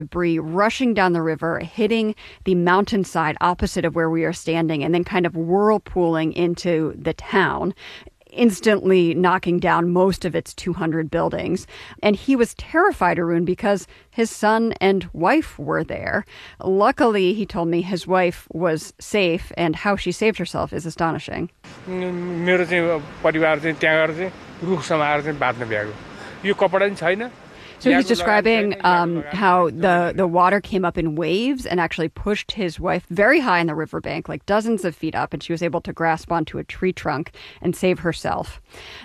Debris rushing down the river, hitting the mountainside opposite of where we are standing, and then kind of whirlpooling into the town, instantly knocking down most of its 200 buildings. And he was terrified, Arun, because his son and wife were there. Luckily, he told me his wife was safe, and how she saved herself is astonishing. मेरो चाहिँ परिवार चाहिँ त्यहाँ गएर चाहिँ रुख समाएर चाहिँ बाँध्न भ्याएको यो कपडा नि छैन. So he's describing how the water came up in waves and actually pushed his wife very high on the riverbank, like dozens of feet up, and she was able to grasp onto a tree trunk and save herself.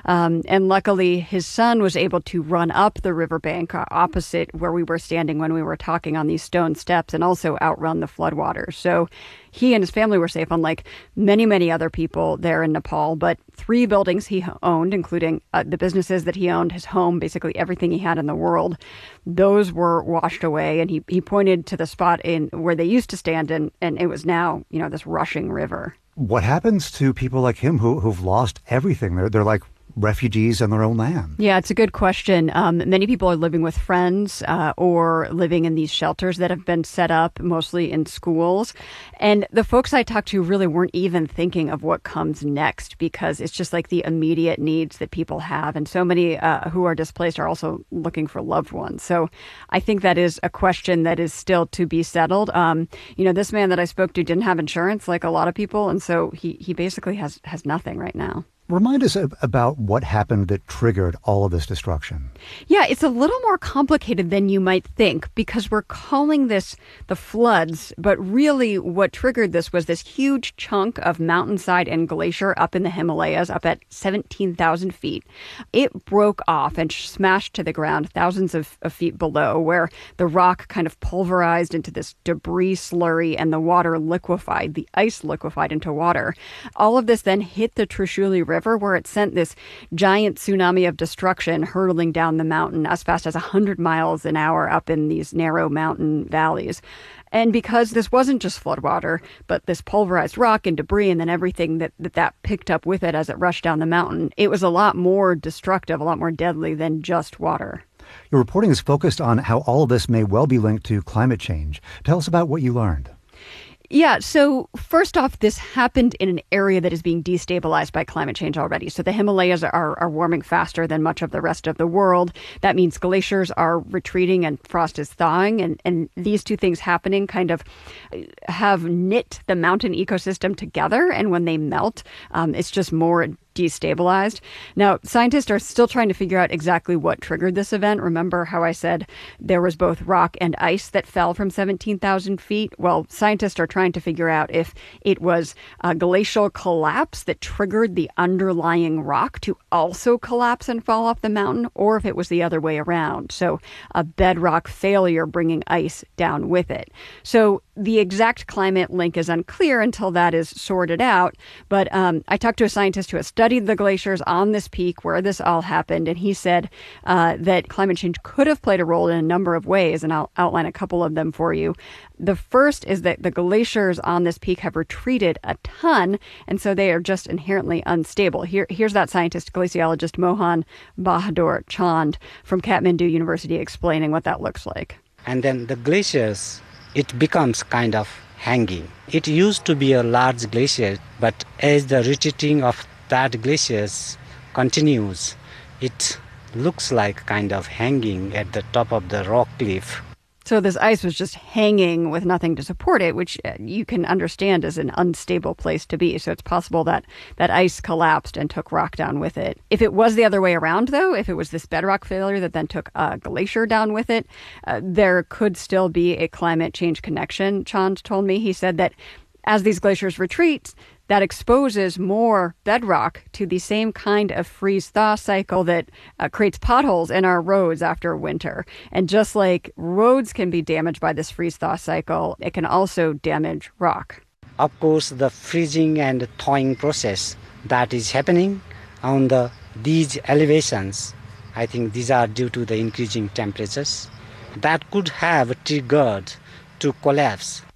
And luckily, his son was able to run up the riverbank opposite where we were standing when we were talking on these stone steps and also outrun the floodwaters. So he and his family were safe, unlike many, many other people there in Nepal. But 3 buildings he owned, including the businesses that he owned, his home, basically everything he had in the world, those were washed away. And he pointed to the spot in where they used to stand, and it was now, this rushing river. What happens to people like him who've lost everything? They're like refugees in their own land? Yeah, it's a good question. Many people are living with friends or living in these shelters that have been set up mostly in schools. And the folks I talked to really weren't even thinking of what comes next, because it's just like the immediate needs that people have. And so many who are displaced are also looking for loved ones. So I think that is a question that is still to be settled. This man that I spoke to didn't have insurance like a lot of people. And so he basically has nothing right now. Remind us about what happened that triggered all of this destruction. Yeah, it's a little more complicated than you might think, because we're calling this the floods, but really what triggered this was this huge chunk of mountainside and glacier up in the Himalayas, up at 17,000 feet. It broke off and smashed to the ground thousands of feet below, where the rock kind of pulverized into this debris slurry and the water liquefied, the ice liquefied into water. All of this then hit the Trishuli River, where it sent this giant tsunami of destruction hurtling down the mountain as fast as 100 miles an hour up in these narrow mountain valleys. And because this wasn't just floodwater, but this pulverized rock and debris and then everything that picked up with it as it rushed down the mountain, it was a lot more destructive, a lot more deadly than just water. Your reporting is focused on how all of this may well be linked to climate change. Tell us about what you learned. Yeah, so first off, this happened in an area that is being destabilized by climate change already. So the Himalayas are warming faster than much of the rest of the world. That means glaciers are retreating and frost is thawing. And these two things happening kind of have knit the mountain ecosystem together. And when they melt, it's just more destabilized. Now, scientists are still trying to figure out exactly what triggered this event. Remember how I said there was both rock and ice that fell from 17,000 feet? Well, scientists are trying to figure out if it was a glacial collapse that triggered the underlying rock to also collapse and fall off the mountain, or if it was the other way around. So a bedrock failure bringing ice down with it. So the exact climate link is unclear until that is sorted out. But I talked to a scientist who has studied the glaciers on this peak where this all happened, and he said that climate change could have played a role in a number of ways, and I'll outline a couple of them for you. The first is that the glaciers on this peak have retreated a ton, and so they are just inherently unstable. Here's that scientist, glaciologist Mohan Bahadur Chand from Kathmandu University explaining what that looks like. And then the glaciers, it becomes kind of hanging. It used to be a large glacier, but as the retreating of that glaciers continues, it looks like kind of hanging at the top of the rock cliff. So this ice was just hanging with nothing to support it, which you can understand is an unstable place to be. So it's possible that that ice collapsed and took rock down with it. If it was the other way around, though, if it was this bedrock failure that then took a glacier down with it, there could still be a climate change connection, Chand told me. He said that as these glaciers retreat, that exposes more bedrock to the same kind of freeze-thaw cycle that creates potholes in our roads after winter. And just like roads can be damaged by this freeze-thaw cycle, it can also damage rock. Of course, the freezing and thawing process that is happening on these elevations, I think these are due to the increasing temperatures, that could have triggered to collapse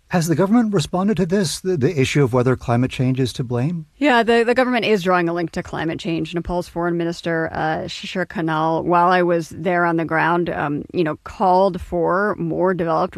Has the government responded to this, the issue of whether climate change is to blame? Yeah, the government is drawing a link to climate change. Nepal's foreign minister, Shishir Khanal, while I was there on the ground, called for more developed